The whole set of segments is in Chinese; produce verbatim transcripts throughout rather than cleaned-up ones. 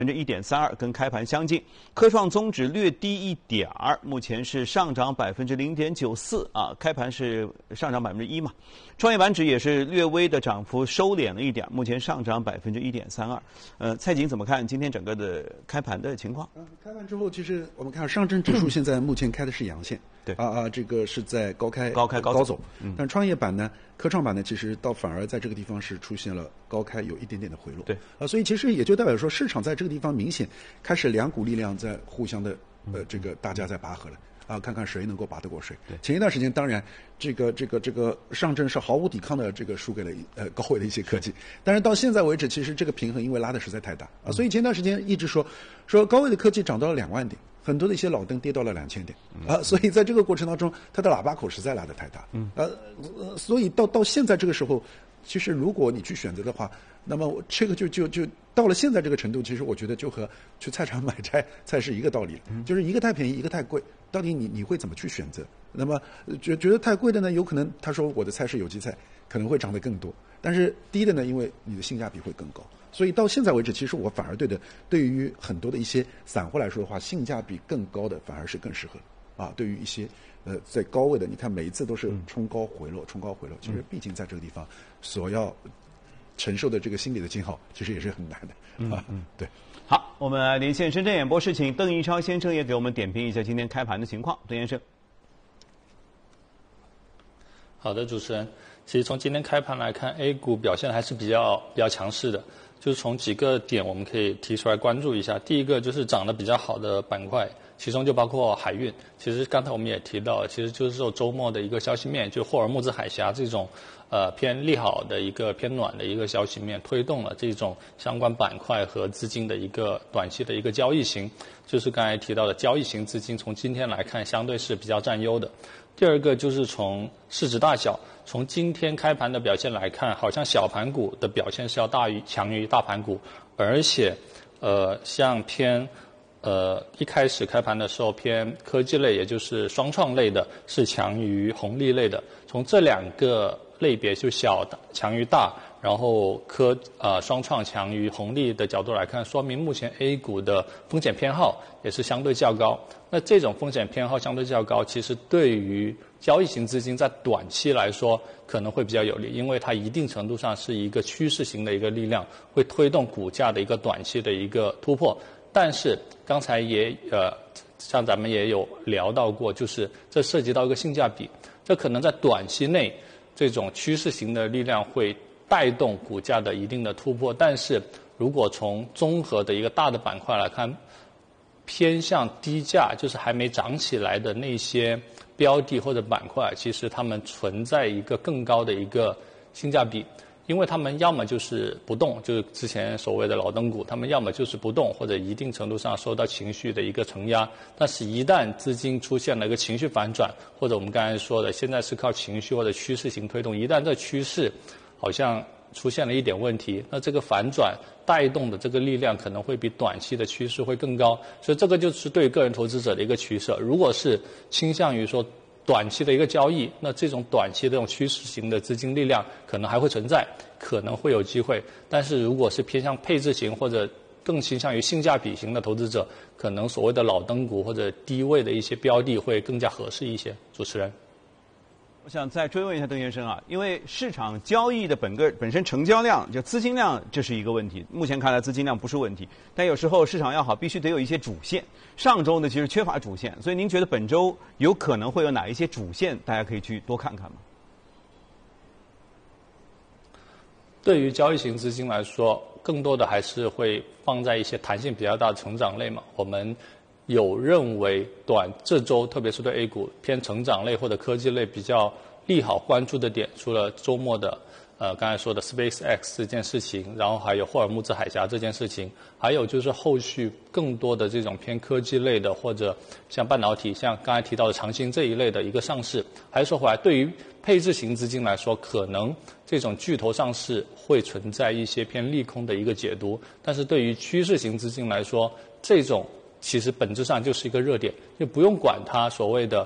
百分之一点三二，跟开盘相近。科创综指略低一点儿，目前是上涨百分之零点九四啊，开盘是上涨百分之一嘛。创业板指也是略微的涨幅收敛了一点，目前上涨百分之一点三二。呃，蔡景怎么看今天整个的开盘的情况？ 嗯，开盘之后，其实我们看上证指数现在目前开的是阳线， 对啊啊，这个是在高开高开高走， 高走嗯， 但创业板呢，科创板呢，其实倒反而在这个地方是出现了高开有一点点的回落， 对啊，所以其实也就代表说市场在这个地方明显开始两股力量在互相的呃这个大家在拔河了。啊，看看谁能够拔得过谁。前一段时间，当然，这个这个这个上证是毫无抵抗的，这个输给了呃高位的一些科技。但是到现在为止，其实这个平衡因为拉的实在太大啊，所以前段时间一直说说高位的科技涨到了两万点，很多的一些老灯跌到了两千点啊，所以在这个过程当中，它的喇叭口实在拉得太大。嗯，呃，所以到到现在这个时候，其实如果你去选择的话，那么这个就就就到了现在这个程度，其实我觉得就和去菜场买菜菜是一个道理了，就是一个太便宜，一个太贵，到底你你会怎么去选择？那么觉觉得太贵的呢，有可能他说我的菜是有机菜，可能会涨得更多，但是低的呢，因为你的性价比会更高。所以到现在为止，其实我反而对的，对于很多的一些散户来说的话，性价比更高的反而是更适合啊。对于一些呃在高位的，你看每一次都是冲高回落，冲高回落，其实毕竟在这个地方所要承受的这个心理的煎熬，其实也是很难的啊。嗯，对。 好，我们来连线深圳演播室，请邓一超先生也给我们点评一下今天开盘的情况。邓先生。 好的，主持人。其实从今天开盘来看 ，A 股表现还是比较比较强势的。就是从几个点我们可以提出来关注一下。第一个就是涨得比较好的板块，其中就包括海运。其实刚才我们也提到，其实就是受周末的一个消息面，就霍尔木兹海峡这种呃偏利好的一个偏暖的一个消息面，推动了这种相关板块和资金的一个短期的一个交易型。就是刚才提到的交易型资金，从今天来看相对是比较占优的。第二个就是从市值大小，从今天开盘的表现来看，好像小盘股的表现是要大于强于大盘股，而且，呃，像偏，呃，一开始开盘的时候偏科技类，也就是双创类的，是强于红利类的。从这两个类别就小强于大，然后科呃双创强于红利的角度来看，说明目前 A 股的风险偏好也是相对较高。那这种风险偏好相对较高，其实对于交易型资金在短期来说可能会比较有利，因为它一定程度上是一个趋势型的一个力量，会推动股价的一个短期的一个突破。但是刚才也呃，像咱们也有聊到过，就是这涉及到一个性价比，这可能在短期内这种趋势型的力量会带动股价的一定的突破，但是如果从综合的一个大的板块来看，偏向低价，就是还没涨起来的那些标的或者板块，其实它们存在一个更高的一个性价比，因为它们要么就是不动，就是之前所谓的老灯股，它们要么就是不动，或者一定程度上受到情绪的一个承压。但是一旦资金出现了一个情绪反转，或者我们刚才说的现在是靠情绪或者趋势型推动，一旦这趋势好像出现了一点问题，那这个反转带动的这个力量可能会比短期的趋势会更高，所以这个就是对个人投资者的一个取舍。如果是倾向于说短期的一个交易，那这种短期的这种趋势型的资金力量可能还会存在，可能会有机会。但是如果是偏向配置型或者更倾向于性价比型的投资者，可能所谓的老灯股或者低位的一些标的会更加合适一些。主持人。 我想再追问一下邓先生啊，因为市场交易的本个本身成交量就资金量这是一个问题，目前看来资金量不是问题，但有时候市场要好必须得有一些主线，上周呢其实缺乏主线，所以您觉得本周有可能会有哪一些主线大家可以去多看看吗？ 对于交易型资金来说，更多的还是会放在一些弹性比较大的成长类嘛。我们有认为短这周特别是对 A 股偏成长类或者科技类比较利好关注的点，除了周末的呃刚才说的 SpaceX 这件事情，然后还有霍尔木兹海峡这件事情，还有就是后续更多的这种偏科技类的，或者像半导体，像刚才提到的长兴这一类的一个上市。还是说回来，对于配置型资金来说，可能这种巨头上市会存在一些偏利空的一个解读，但是对于趋势型资金来说，这种其实本质上就是一个热点，就不用管它所谓的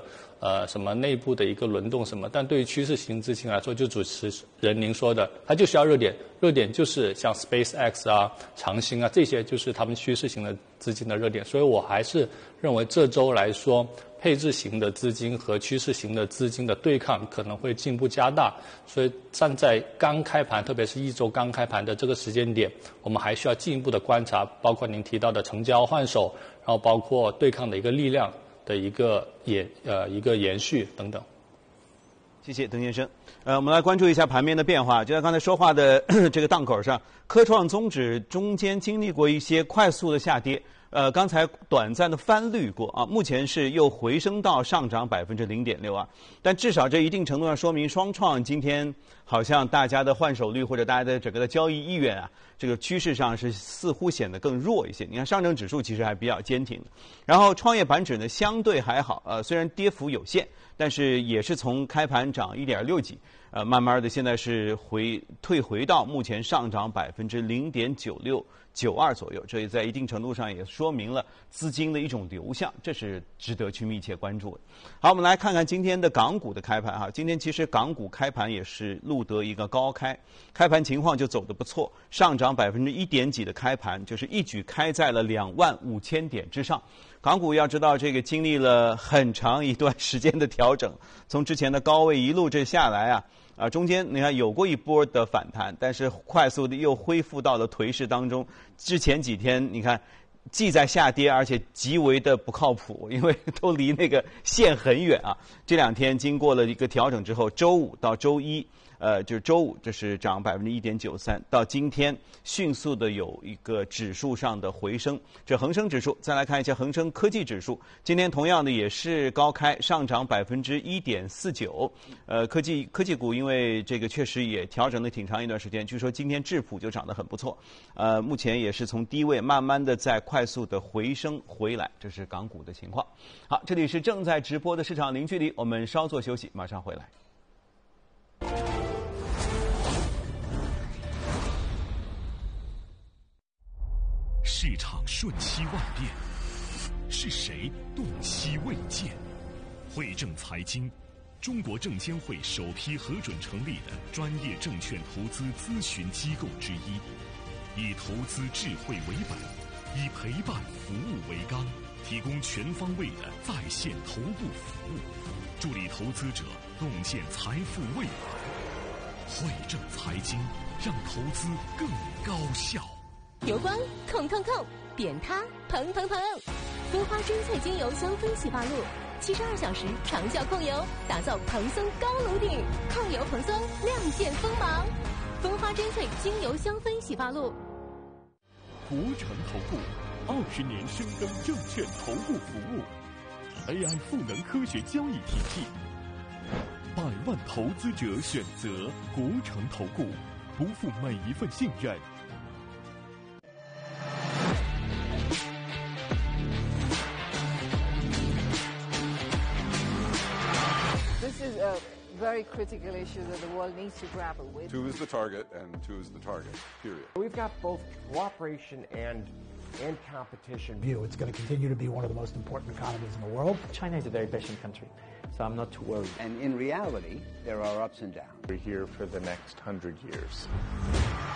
呃什么内部的一个轮动什么，但对于趋势型资金来说，就主持人您说的，它就需要热点，热点就是像 SpaceX 啊、长兴啊这些，就是他们趋势型的资金的热点。所以我还是认为这周来说，配置型的资金和趋势型的资金的对抗可能会进一步加大。所以站在刚开盘，特别是一周刚开盘的这个时间点，我们还需要进一步的观察，包括您提到的成交换手，然后包括对抗的一个力量的一个延呃一个延续等等。 谢谢邓先生。呃，我们来关注一下盘面的变化。就在刚才说话的这个档口上，科创综指中间经历过一些快速的下跌，呃，刚才短暂的翻绿过啊，目前是又回升到上涨百分之零点六二，但至少这一定程度上说明双创今天好像大家的换手率或者大家的整个的交易意愿啊，这个趋势上是似乎显得更弱一些。你看上证指数其实还比较坚挺的，然后创业板指呢相对还好，呃，虽然跌幅有限，但是也是从开盘涨一点六几。呃，慢慢的现在是回退回到目前上涨百分之零点九六九二左右，这也在一定程度上也说明了资金的一种流向，这是值得去密切关注的。好，我们来看看今天的港股的开盘哈。今天其实港股开盘也是录得一个高开，开盘情况就走得不错，上涨百分之一点几的开盘，就是一举开在了两万五千点之上。港股要知道，这个经历了很长一段时间的调整，从之前的高位一路这下来啊。啊，中间你看有过一波的反弹，但是快速的又恢复到了颓势当中。之前几天你看，既在下跌，而且极为的不靠谱，因为都离那个线很远啊。这两天经过了一个调整之后，周五到周一，呃，就是周五这是涨百分之一点九三，到今天迅速的有一个指数上的回升。这恒生指数，再来看一下恒生科技指数，今天同样的也是高开，上涨百分之一点四九。呃，科技科技股因为这个确实也调整了挺长一段时间，据说今天智普就涨得很不错。呃，目前也是从低位慢慢的在快速的回升回来，这是港股的情况。好，这里是正在直播的市场零距离，我们稍作休息，马上回来。 市场瞬息万变，是谁洞悉未见？汇证财经，中国证监会首批核准成立的专业证券投资咨询机构之一，以投资智慧为本，以陪伴服务为纲，提供全方位的在线头部服务，助力投资者洞见财富未来。汇证财经，让投资更高效。 油光控控控，扁塌蓬蓬蓬，蜂花真萃精油香氛洗发露，七十二小时长效控油，打造蓬松高颅顶，控油蓬松，亮剑锋芒。蜂花真萃精油香氛洗发露。 国诚投顾二十年深耕证券投顾服务 ，A I 赋能科学交易体系，百万投资者选择国诚投顾，不负每一份信任。 This is a very critical issue that the world needs to grapple with. Two is the target, and two is the target, period. We've got both cooperation and and competition view. It's going to continue to be one of the most important economies in the world. China is a very patient country, so I'm not too worried. And in reality, there are ups and downs. We're here for the next hundred years.